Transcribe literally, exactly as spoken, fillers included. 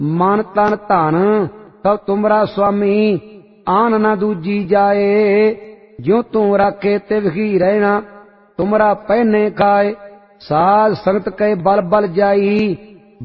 मन तन धन सब तुमरा स्वामी, आन न दूजी जाए। ज्यों तू राखे तिव ही रहना, तुमरा पहने खाए। साध संगत के बल बल जाई,